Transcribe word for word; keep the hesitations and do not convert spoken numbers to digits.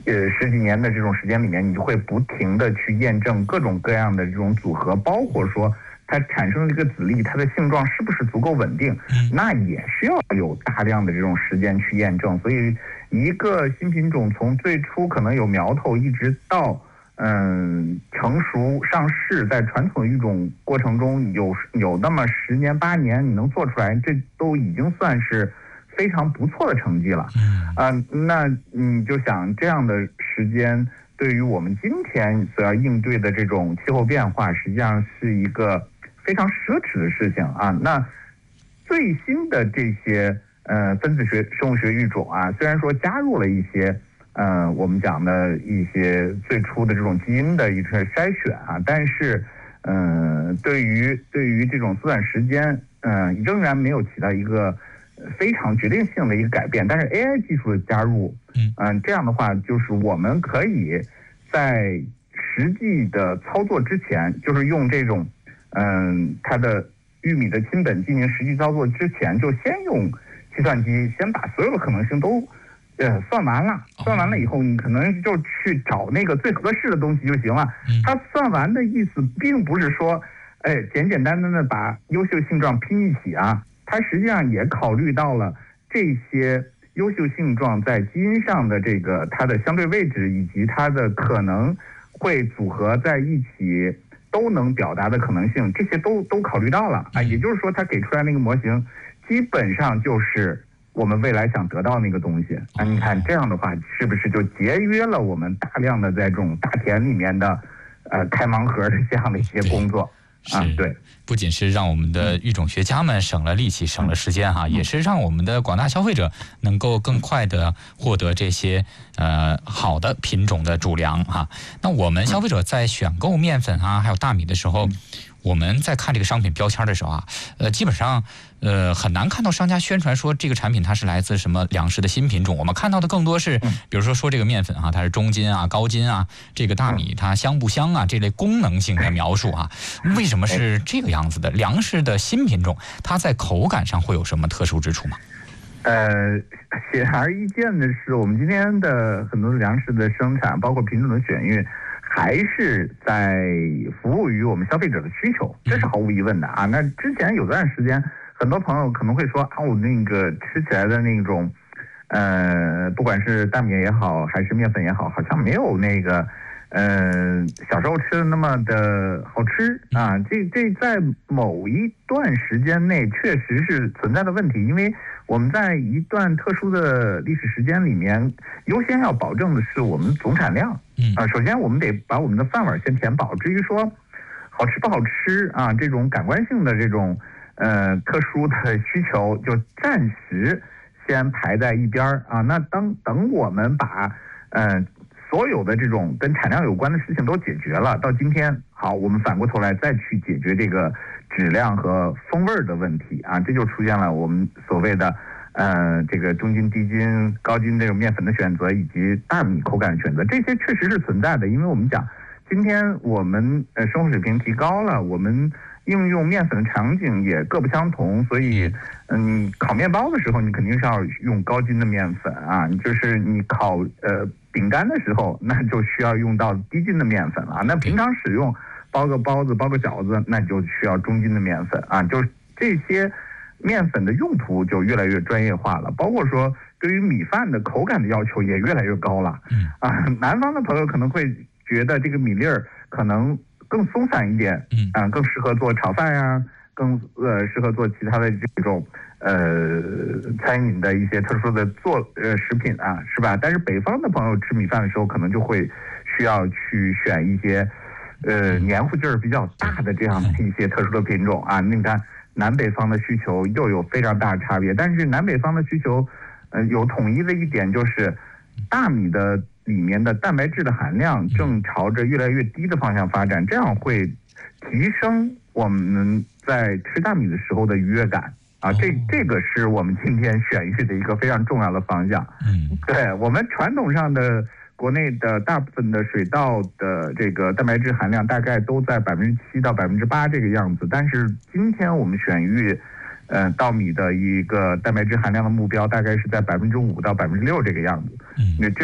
呃十几年的这种时间里面，你就会不停的去验证各种各样的这种组合，包括说它产生了一个籽粒，它的性状是不是足够稳定，那也需要有大量的这种时间去验证。所以一个新品种从最初可能有苗头，一直到嗯成熟上市，在传统育种过程中有有那么十年八年你能做出来，这都已经算是非常不错的成绩了。啊、呃，那你就想这样的时间对于我们今天所要应对的这种气候变化，实际上是一个非常奢侈的事情啊。那最新的这些呃分子学生物学育种啊，虽然说加入了一些呃我们讲的一些最初的这种基因的一些筛选啊，但是嗯、呃，对于对于这种缩短时间，嗯、呃，仍然没有起到一个非常决定性的一个改变。但是 A I 技术的加入，嗯、呃，这样的话就是我们可以在实际的操作之前，就是用这种嗯、呃、它的玉米的亲本进行实际操作之前，就先用计算机先把所有的可能性都呃算完了，算完了以后，你可能就去找那个最合适的东西就行了。它算完的意思并不是说，哎，简简单单的把优秀性状拼一起啊，它实际上也考虑到了这些优秀性状在基因上的这个它的相对位置，以及它的可能会组合在一起都能表达的可能性，这些都都考虑到了啊。也就是说，它给出来那个模型基本上就是我们未来想得到那个东西啊。你看这样的话，是不是就节约了我们大量的在这种大田里面的呃开盲盒的这样的一些工作？啊，对， 不仅是让我们的育种学家们省了力气、省了时间哈，也是让我们的广大消费者能够更快的获得这些呃好的品种的主粮哈。那我们消费者在选购面粉啊，还有大米的时候，我们在看这个商品标签的时候啊，呃，基本上呃很难看到商家宣传说这个产品它是来自什么粮食的新品种。我们看到的更多是，比如说说这个面粉啊，它是中筋啊、高筋啊，这个大米它香不香啊，这类功能性的描述啊。为什么是这个样子的？粮食的新品种，它在口感上会有什么特殊之处吗？ 呃，显而易见的是，我们今天的很多粮食的生产，包括品种的选育，还是在服务于我们消费者的需求，这是毫无疑问的啊。那之前有段时间，很多朋友可能会说啊，我那个吃起来的那种，呃，不管是大米也好，还是面粉也好，好像没有那个，呃，小时候吃的那么的好吃啊。这这在某一段时间内确实是存在的问题，因为我们在一段特殊的历史时间里面，优先要保证的是我们总产量。啊，首先我们得把我们的饭碗先填饱。至于说好吃不好吃啊，这种感官性的这种呃特殊的需求，就暂时先排在一边啊。那当等我们把呃所有的这种跟产量有关的事情都解决了，到今天好，我们反过头来再去解决这个质量和风味的问题啊，这就出现了我们所谓的呃，这个中筋、低筋、高筋这种面粉的选择，以及大米口感的选择，这些确实是存在的。因为我们讲，今天我们呃生活水平提高了，我们应用面粉的场景也各不相同，所以嗯，烤面包的时候，你肯定是要用高筋的面粉啊，就是你烤呃饼干的时候，那就需要用到低筋的面粉了。那平常使用包个包子、包个饺子，那就需要中筋的面粉啊，就是这些。面粉的用途就越来越专业化了，包括说对于米饭的口感的要求也越来越高了。嗯啊，南方的朋友可能会觉得这个米粒儿可能更松散一点，嗯啊，更适合做炒饭呀、啊，更呃适合做其他的这种呃餐饮的一些特殊的做呃食品啊，是吧？但是北方的朋友吃米饭的时候，可能就会需要去选一些呃黏糊劲儿比较大的这样的一些特殊的品种啊，你看。南北方的需求又有非常大的差别，但是南北方的需求，呃，有统一的一点就是，大米的里面的蛋白质的含量正朝着越来越低的方向发展，这样会提升我们在吃大米的时候的愉悦感啊，这这个是我们今天选育的一个非常重要的方向。嗯，对我们传统上的。国内的大部分的水稻的这个蛋白质含量大概都在百分之七到百分之八这个样子，但是今天我们选育，呃，稻米的一个蛋白质含量的目标大概是在百分之五到百分之六这个样子。嗯，这